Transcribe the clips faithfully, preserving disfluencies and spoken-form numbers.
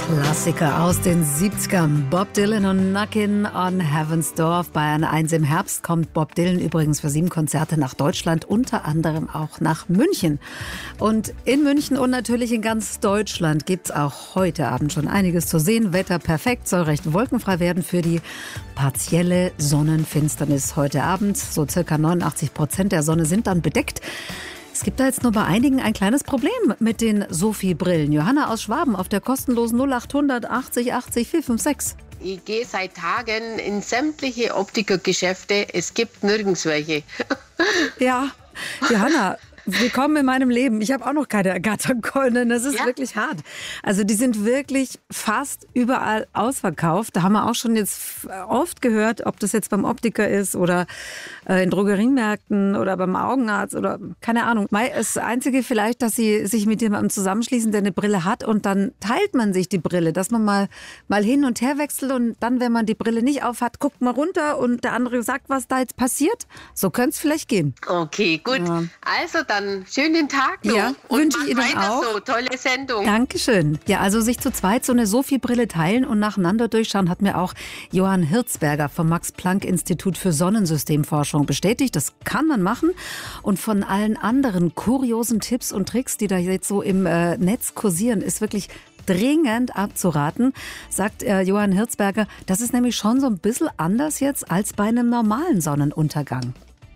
Klassiker aus den siebzigern. Bob Dylan und Knockin' on Heaven's Door. Auf Bayern eins im Herbst kommt Bob Dylan übrigens für sieben Konzerte nach Deutschland, unter anderem auch nach München. Und in München und natürlich in ganz Deutschland gibt's auch heute Abend schon einiges zu sehen. Wetter perfekt, soll recht wolkenfrei werden für die partielle Sonnenfinsternis heute Abend. So circa neunundachtzig Prozent der Sonne sind dann bedeckt. Es gibt da jetzt nur bei einigen ein kleines Problem mit den Sophie-Brillen. Johanna aus Schwaben auf der kostenlosen null achthundert achtzig achtzig vier fünf sechs. Ich gehe seit Tagen in sämtliche Optikergeschäfte. Es gibt nirgends welche. Ja, Johanna, willkommen in meinem Leben. Ich habe auch noch keine ergattern können. Das ist ja wirklich hart. Also die sind wirklich fast überall ausverkauft. Da haben wir auch schon jetzt oft gehört, ob das jetzt beim Optiker ist oder äh, in Drogeriemärkten oder beim Augenarzt oder keine Ahnung. Das Einzige vielleicht, dass sie sich mit jemandem zusammenschließen, der eine Brille hat und dann teilt man sich die Brille, dass man mal, mal hin und her wechselt und dann, wenn man die Brille nicht auf hat, guckt man runter und der andere sagt, was da jetzt passiert. So könnte es vielleicht gehen. Okay, gut. Ja. Also dann schönen Tag noch. Ja, wünsche ich Ihnen auch. So, tolle Sendung. Dankeschön. Ja, also sich zu zweit so eine Sophie-Brille teilen und nacheinander durchschauen, hat mir auch Johann Hirzberger vom Max-Planck-Institut für Sonnensystemforschung bestätigt. Das kann man machen. Und von allen anderen kuriosen Tipps und Tricks, die da jetzt so im äh, Netz kursieren, ist wirklich dringend abzuraten, sagt äh, Johann Hirzberger. Das ist nämlich schon so ein bisschen anders jetzt als bei einem normalen Sonnenuntergang.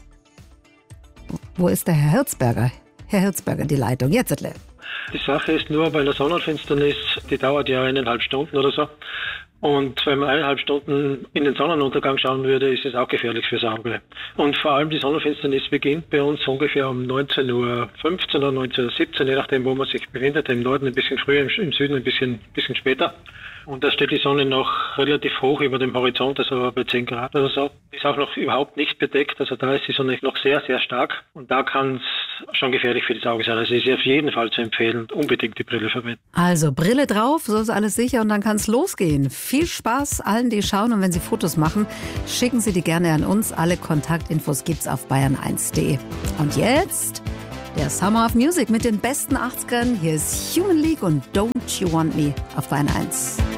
Wo ist der Herr Hirzberger? Herr Hirzberger, die Leitung. Jetzt, Edle. Die Sache ist nur, bei einer Sonnenfinsternis, die dauert ja eineinhalb Stunden oder so. Und wenn man eineinhalb Stunden in den Sonnenuntergang schauen würde, ist es auch gefährlich fürs Auge. Und vor allem die Sonnenfinsternis beginnt bei uns ungefähr um neunzehn Uhr fünfzehn oder neunzehn Uhr siebzehn, je nachdem, wo man sich befindet. Im Norden ein bisschen früher, im Süden ein bisschen, bisschen später. Und da steht die Sonne noch relativ hoch über dem Horizont, also bei zehn Grad oder so. Ist auch noch überhaupt nicht bedeckt, also da ist die Sonne noch sehr, sehr stark. Und da kann es schon gefährlich für das Auge sein. Also ist auf jeden Fall zu empfehlen, unbedingt die Brille verwenden. Also Brille drauf, so ist alles sicher und dann kann es losgehen. Viel Spaß allen, die schauen, und wenn Sie Fotos machen, schicken Sie die gerne an uns. Alle Kontaktinfos gibt's auf bayern eins punkt de. Und jetzt der Summer of Music mit den besten achtzigern. Hier ist Human League und Don't You Want Me auf Bayern eins.